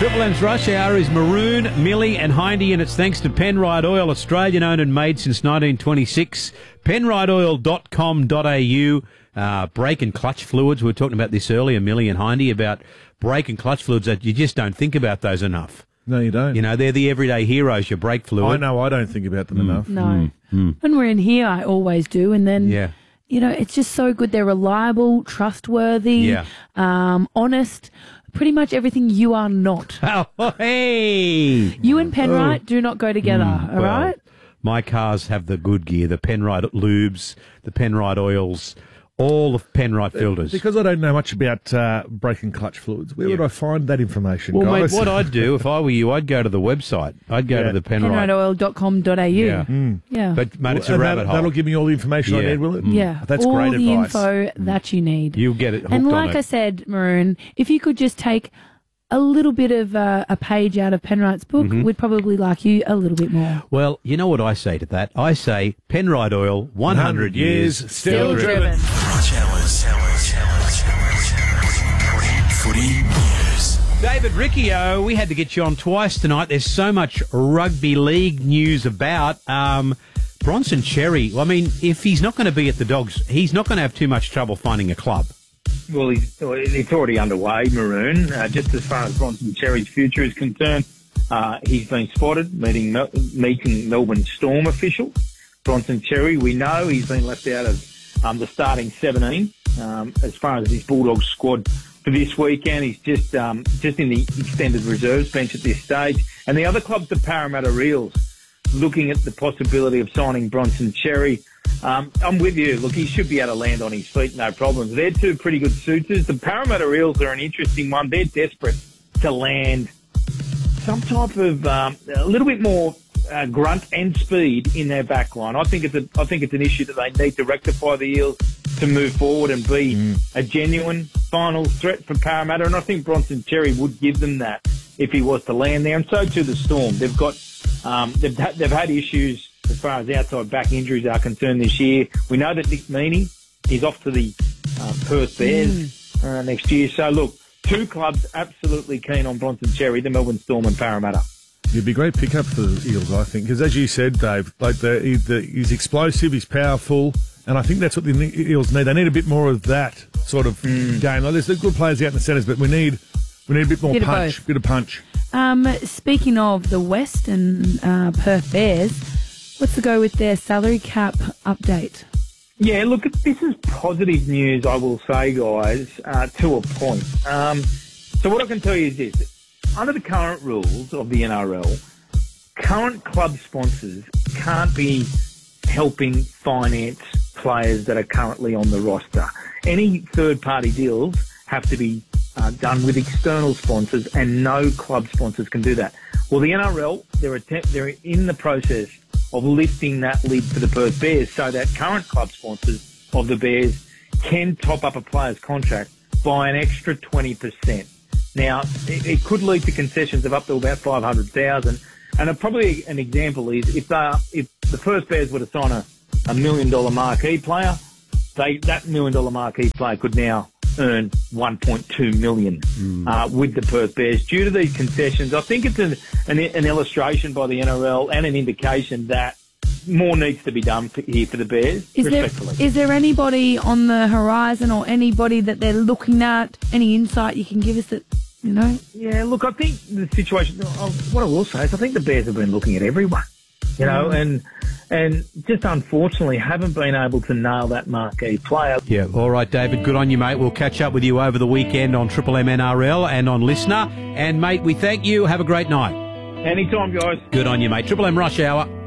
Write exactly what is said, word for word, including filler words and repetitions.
Triple M's Rush Hour is Maroon, Millie and Hindy, and it's thanks to Penrite Oil, Australian-owned and made since nineteen twenty-six. penrite oil dot com dot a u. Uh, brake and clutch fluids. We were talking about this earlier, Millie and Hindy, about brake and clutch fluids that you just don't think about those enough. No, you don't. You know, they're the everyday heroes, your brake fluid. I know I don't think about them mm. enough. No. Mm. Mm. When we're in here, I always do, and then... Yeah. You know, it's just so good. They're reliable, trustworthy, yeah. um, honest, pretty much everything you are not. Oh, hey! You and Penrite oh. do not go together, mm, all well, right? My cars have the good gear, the Penrite lubes, the Penrite oils, all the Penrite filters. Because I don't know much about uh, brake and clutch fluids, where yeah. would I find that information, well, guys? Mate, what I'd do, if I were you, I'd go to the website. I'd go yeah. to the Penrite. penrite oil dot com dot a u. Yeah. Mm. yeah. But, mate, it's well, a rabbit that, hole. That'll give me all the information yeah. I need, will it? Mm. Yeah. That's all great the advice. info that you need. You'll get it hooked And like on it. I said, Maroon, if you could just take a little bit of uh, a page out of Penrite's book, mm-hmm. we'd probably like you a little bit more. Well, you know what I say to that? I say Penrite Oil, one hundred years, still, still driven. driven. Rush Hours. Footy News. David Riccio, we had to get you on twice tonight. There's so much rugby league news about. Um, Bronson Xerri, I mean, if he's not going to be at the Dogs, he's not going to have too much trouble finding a club. Well, he's, it's already underway, Maroon. Uh, just as far as Bronson Xerri's future is concerned, uh, he's been spotted meeting meeting Melbourne Storm officials. Bronson Xerri, we know he's been left out of um, the starting seventeen. Um, as far as his Bulldogs squad for this weekend, he's just um, just in the extended reserves bench at this stage. And the other club's the Parramatta Eels, looking at the possibility of signing Bronson Xerri. Um, I'm with you. Look, he should be able to land on his feet, no problems. They're two pretty good suitors. The Parramatta Eels are an interesting one. They're desperate to land some type of um, a little bit more uh, grunt and speed in their back line. I think it's a, I think it's an issue that they need to rectify, the Eels, to move forward and be mm. a genuine final threat for Parramatta. And I think Bronson Xerri would give them that if he was to land there. And so too the Storm. They've got um, they've ha- they've had issues as far as outside back injuries are concerned this year. We know that Nick Meaney is off to the uh, Perth Bears mm. uh, next year. So, look, two clubs absolutely keen on Bronson Xerri, the Melbourne Storm and Parramatta. It'd be a great pickup for the Eels, I think, because as you said, Dave, like the, he, the, he's explosive, he's powerful, and I think that's what the Eels need. They need a bit more of that sort of mm. game. Like, there's good players out in the centres, but we need we need a bit more bit punch, of bit of punch. Um, speaking of the West and uh, Perth Bears, what's the go with their salary cap update? Yeah, look, this is positive news, I will say, guys, uh, to a point. Um, so what I can tell you is this. Under the current rules of the N R L, current club sponsors can't be helping finance players that are currently on the roster. Any third-party deals have to be uh, done with external sponsors, and no club sponsors can do that. Well, the N R L, they're, attempt- they're in the process of lifting that lid for the Perth Bears so that current club sponsors of the Bears can top up a player's contract by an extra twenty percent. Now, it, it could lead to concessions of up to about five hundred thousand dollars. And a, probably an example is if they, if the Perth Bears were to sign a, a million dollar marquee player, they, that million dollar marquee player could now earn one point two million dollars mm. uh, with the Perth Bears due to these concessions. I think it's an, an, an illustration by the N R L and an indication that more needs to be done for, here for the Bears, is respectfully. There, is there anybody on the horizon or anybody that they're looking at, any insight you can give us that, you know? Yeah, look, I think the situation, what I will say is I think the Bears have been looking at everyone, you know, mm. and and just unfortunately haven't been able to nail that marquee player. Yeah, all right, David, good on you, mate. We'll catch up with you over the weekend on Triple M N R L and on Listener. And, mate, we thank you. Have a great night. Anytime, guys. Good on you, mate. Triple M Rush Hour.